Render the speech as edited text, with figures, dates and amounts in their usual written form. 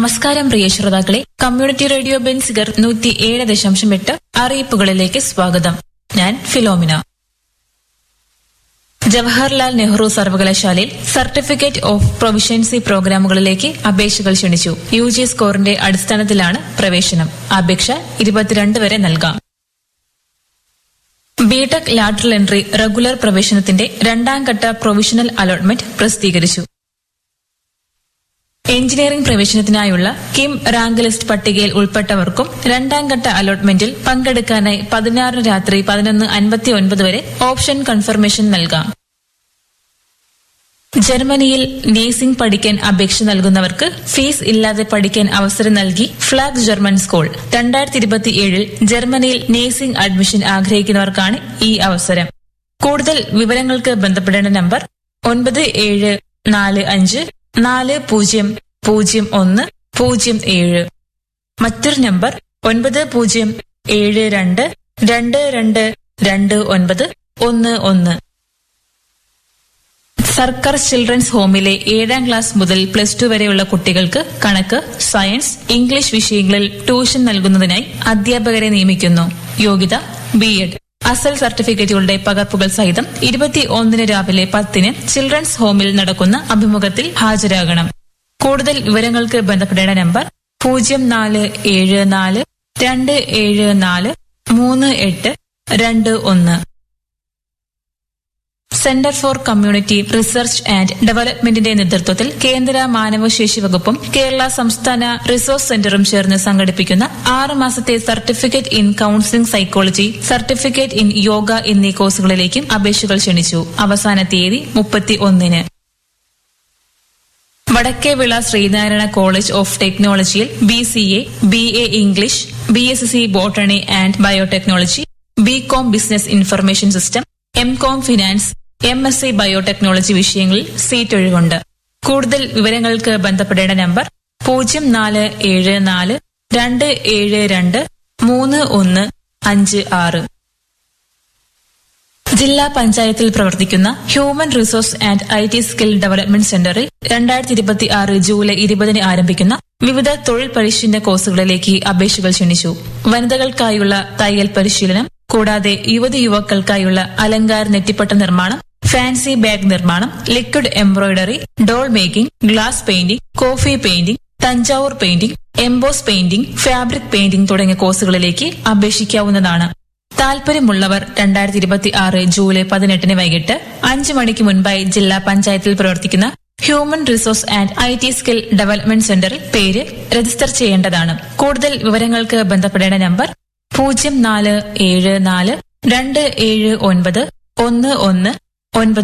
നമസ്കാരം പ്രിയ ശ്രോതാക്കളെ, community radio Benziger 107.8 അറിയിപ്പുകളിലേക്ക് സ്വാഗതം. ഞാൻ ഫിലോമിന. ജവഹർലാൽ നെഹ്റു സർവകലാശാലയിൽ സർട്ടിഫിക്കറ്റ് ഓഫ് പ്രൊവിഷ്യൻസി പ്രോഗ്രാമുകളിലേക്ക് അപേക്ഷകൾ ക്ഷണിച്ചു. UG സ്കോറിന്റെ അടിസ്ഥാനത്തിലാണ് പ്രവേശനം. അപേക്ഷ 22 വരെ നൽകാം. ബിടെക് ലാറ്ററൽ എൻട്രി റെഗുലർ പ്രവേശനത്തിന്റെ 2ാം ഘട്ട പ്രൊവിഷണൽ അലോട്ട്മെന്റ് പ്രസിദ്ധീകരിച്ചു. എഞ്ചിനീയറിംഗ് പ്രവേശനത്തിനായുള്ള കിം റാങ്ക് ലിസ്റ്റ് പട്ടികയിൽ ഉൾപ്പെട്ടവർക്കും 2ാം ഘട്ട അലോട്ട്മെന്റിൽ പങ്കെടുക്കാനായി 16 രാത്രി 11:59 വരെ ഓപ്ഷൻ കൺഫർമേഷൻ നൽകാം. ജർമ്മനിയിൽ നേഴ്സിംഗ് പഠിക്കാൻ അപേക്ഷ നൽകുന്നവർക്ക് ഫീസ് ഇല്ലാതെ പഠിക്കാൻ അവസരം നൽകി ഫ്ലാഗ് ജർമ്മൻ സ്കൂൾ. 2027 ജർമ്മനിയിൽ നേഴ്സിംഗ് അഡ്മിഷൻ ആഗ്രഹിക്കുന്നവർക്കാണ് ഈ അവസരം. കൂടുതൽ വിവരങ്ങൾക്ക് ബന്ധപ്പെടേണ്ട നമ്പർ 90740107. മറ്റൊരു നമ്പർ 9072222911. സർക്കാർ ചിൽഡ്രൻസ് ഹോമിലെ 7ാം ക്ലാസ് മുതൽ +2 വരെയുള്ള കുട്ടികൾക്ക് കണക്ക്, സയൻസ്, ഇംഗ്ലീഷ് വിഷയങ്ങളിൽ ട്യൂഷൻ നൽകുന്നതിനായി അധ്യാപകരെ നിയമിക്കുന്നു. യോഗ്യത B.Ed. അസൽ സർട്ടിഫിക്കറ്റുകളുടെ പകർപ്പുകൾ സഹിതം 21 രാവിലെ 10 ചിൽഡ്രൻസ് ഹോമിൽ നടക്കുന്ന അഭിമുഖത്തിൽ ഹാജരാകണം. കൂടുതൽ വിവരങ്ങൾക്ക് ബന്ധപ്പെടേണ്ട number 0472743821. Centre for community research and ഡെവലപ്മെന്റിന്റെ നേതൃത്വത്തിൽ കേന്ദ്ര മാനവശേഷി വകുപ്പും കേരള സംസ്ഥാന റിസോഴ്സ് സെന്ററും ചേർന്ന് സംഘടിപ്പിക്കുന്ന 6 മാസത്തെ certificate in counselling psychology, certificate in yoga എന്നീ കോഴ്സുകളിലേക്കും അപേക്ഷകൾ ക്ഷണിച്ചു. അവസാന തീയതി 31. വടക്കേവിള ശ്രീനാരായണ കോളേജ് ഓഫ് ടെക്നോളജിയിൽ BCA, BA English, BSc botany and biotechnology, BCom business information system, MCom finance, MSc biotechnology വിഷയങ്ങളിൽ സീറ്റ് ഒഴിവുണ്ട്. കൂടുതൽ വിവരങ്ങൾക്ക് ബന്ധപ്പെടേണ്ട നമ്പർ 047427235156. ജില്ലാ പഞ്ചായത്തിൽ പ്രവർത്തിക്കുന്ന human resource and IT skill development സെന്ററിൽ 2026 ജൂലൈ 20 ആരംഭിക്കുന്ന വിവിധ തൊഴിൽ പരിശീലന കോഴ്സുകളിലേക്ക് അപേക്ഷകൾ ക്ഷണിച്ചു. വനിതകൾക്കായുള്ള തയ്യൽ പരിശീലനം, കൂടാതെ യുവക്കൾക്കായുള്ള അലങ്കാര നെറ്റിപ്പട്ട നിർമ്മാണം, ഫാൻസി ബാഗ് നിർമ്മാണം, liquid embroidery, doll making, glass painting, coffee painting, Thanjavur painting, emboss painting, fabric painting തുടങ്ങിയ കോഴ്സുകളിലേക്ക് അപേക്ഷിക്കാവുന്നതാണ്. താൽപര്യമുള്ളവർ 2026 ജൂലൈ 18 വൈകിട്ട് 5 മണിക്ക് മുൻപായി ജില്ലാ പഞ്ചായത്തിൽ പ്രവർത്തിക്കുന്ന human resource and IT skill development സെന്ററിൽ പേര് രജിസ്റ്റർ ചെയ്യേണ്ടതാണ്. കൂടുതൽ വിവരങ്ങൾക്ക് ബന്ധപ്പെടേണ്ട നമ്പർ 0474279119.